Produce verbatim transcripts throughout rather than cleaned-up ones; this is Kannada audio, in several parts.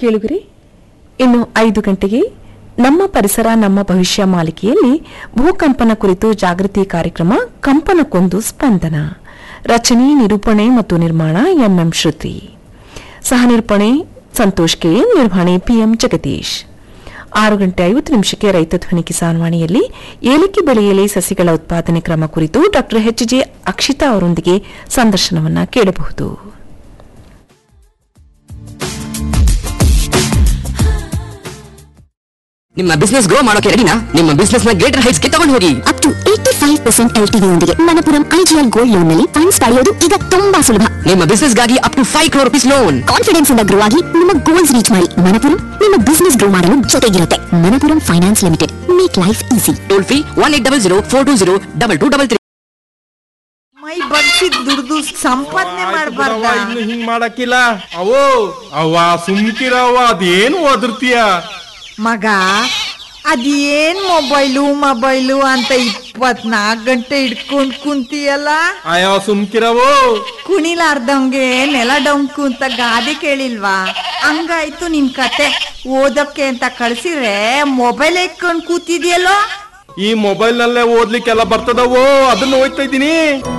ಕೇಳುಗರೆ, ಇನ್ನು ಐದು ಗಂಟೆಗೆ ನಮ್ಮ ಪರಿಸರ ನಮ್ಮ ಭವಿಷ್ಯ ಮಾಲಿಕೆಯಲ್ಲಿ ಭೂಕಂಪನ ಕುರಿತು ಜಾಗೃತಿ ಕಾರ್ಯಕ್ರಮ ಕಂಪನಕ್ಕೊಂದು ಸ್ಪಂದನ. ರಚನೆ, ನಿರೂಪಣೆ ಮತ್ತು ನಿರ್ಮಾಣ ಎಂಎಂ ಶ್ರುತಿ. ಸಹ ನಿರೂಪಣೆ ಸಂತೋಷ್ ಕೆ, ನಿರ್ವಹಣೆ ಪಿಎಂ ಜಗದೀಶ್. ಆರು ಗಂಟೆ ಐವತ್ತು ನಿಮಿಷಕ್ಕೆ ರೈತ ಧ್ವನಿ ಕಿಸಾನ್ ವಾಣಿಯಲ್ಲಿ ಏಲಕ್ಕಿ ಬೆಳೆಯಲ್ಲಿ ಸಸಿಗಳ ಉತ್ಪಾದನೆ ಕ್ರಮ ಕುರಿತು ಡಾಕ್ಟರ್ ಎಚ್ ಜೆ ಅಕ್ಷಿತಾ ಅವರೊಂದಿಗೆ ಸಂದರ್ಶನವನ್ನ ಕೇಳಬಹುದು. ನಿಮ್ಮ ಬಿಸ್ನೆಸ್ ಗ್ರೋ ಮಾಡೋಕೆ ರೆಡಿನಾ? ನಿಮ್ಮ ಬಿಸ್ನೆಸ್ ನ ಗ್ರೇಟರ್ ಹೈಟ್ಸ್ ಗೆ ತಗೊಂಡು ಹೋಗಿ. Up to eighty five percent L T V ಯೊಂದಿಗೆ ಮಣಪುರಂ ಐಜಿಎಲ್ ಗೋಲ್ಡ್ ಲೋನ್ ನಲ್ಲಿ ಫಂಡ್ಸ್ ಪಡೆಯೋದು ಈಗ ತುಂಬಾ ಸುಲಭ. ನಿಮ್ಮ ಬಿಸ್ನೆಸ್ ಗಾಗಿ up to five crore rupees loan. Confidence ಇಂದ ಗ್ರೋ ಆಗಿ ನಿಮ್ಮ ಗೋಲ್ಸ್ ರೀಚ್ ಮಾಡಿ. ಮಣಪುರಂ ನಿಮ್ಮ ಬಿಸ್ನೆಸ್ ಗ್ರೋ ಮಾಡಲು ಜೊತೆಗಿರುತ್ತೆ. Manappuram finance limited, make life easy. Toll free one eight double zero four two zero double two double three. ಮೈ ಬಗ್ಸಿ ದುಡ್ದು ಸಂಪಾದನೆ ಮಾಡಬಾರ್ದ? ಇನ್ನು ಹಿಂಗ್ ಮಾಡಕ್ಕಿಲ್ಲ. ಅವೋ ಅವ್ವ ಸುಮ್ಕಿರವ್ವ, ಅದೇನು ಒದರ್ತೀಯ ಮಗ? ಅದೇನ್ ಮೊಬೈಲು ಮೊಬೈಲು ಅಂತ ಇಪ್ಪತ್ನಾಲ್ಕು ಗಂಟೆ ಇಟ್ಕೊಂಡ್ ಕುಂತಿಯಲ್ಲ. ಅಯ್ಯೋ ಸುಮ್ಕಿರವೋ. ಕುಣಿಲಾರ್ದಂಗೆ ನೆಲ ಡೊಂಕು ಅಂತ ಗಾದೆ ಕೇಳಿಲ್ವಾ? ಹಂಗಾಯ್ತು ನಿನ್ ಕತೆ. ಓದಕ್ಕೆ ಅಂತ ಕಳ್ಸಿದ್ರೆ ಮೊಬೈಲ್ ಇಟ್ಕೊಂಡ್ ಕೂತಿದ್ಯಲ್ಲೋ. ಈ ಮೊಬೈಲ್ ನಲ್ಲೇ ಓದ್ಲಿಕ್ಕೆಲ್ಲ ಬರ್ತದವೋ, ಅದನ್ನ ಓದ್ತಾ ಇದ್ದೀನಿ.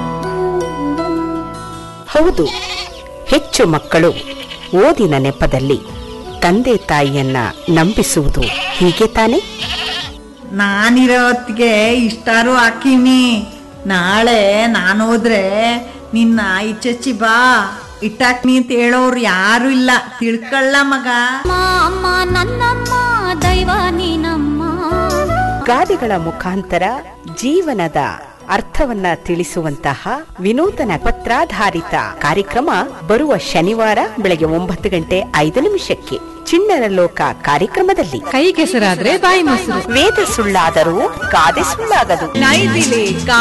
ಹೌದು, ಹೆಚ್ಚು ಮಕ್ಕಳು ಓದಿನ ನೆಪದಲ್ಲಿ ತಂದೆ ತಾಯಿಯನ್ನ ನಂಬಿಸುವುದು ಹೀಗೆ ತಾನೆ. ನಾನಿರೋ ಹೊತ್ತಿಗೆ ಇಷ್ಟಾರು ಹಾಕಿನಿ. ನಾಳೆ ನಾನು ಹೋದ್ರೆ ನಿನ್ನ ಇಚ್ಚಿ ಬಾ ಇಟ್ಟಾಕ್ನಿ ಅಂತ ಹೇಳೋರು ಯಾರು ಇಲ್ಲ. ತಿಳ್ಕೊಳ್ಳ ಮಗ. ಅಮ್ಮ ನನ್ನಮ್ಮ ದೈವ ನೀನಮ್ಮ. ಗಾದೆಗಳ ಮುಖಾಂತರ ಜೀವನದ ಅರ್ಥವನ್ನ ತಿಳಿಸುವಂತಹ ವಿನೂತನ ಪತ್ರಾಧಾರಿತ ಕಾರ್ಯಕ್ರಮ ಬರುವ ಶನಿವಾರ ಬೆಳಗ್ಗೆ ಒಂಬತ್ತು ಗಂಟೆ ಐದು ನಿಮಿಷಕ್ಕೆ ಚಿಣ್ಣರ ಲೋಕ ಕಾರ್ಯಕ್ರಮದಲ್ಲಿ. ಕೈ ಕೆಸರಾದ್ರೆ ಬಾಯಿ ಮೊಸರು, ವೇದ ಸುಳ್ಳಾದರೂ ಗಾದೆ ಸುಳ್ಳಾಗದು. ನೈದಿಲೆ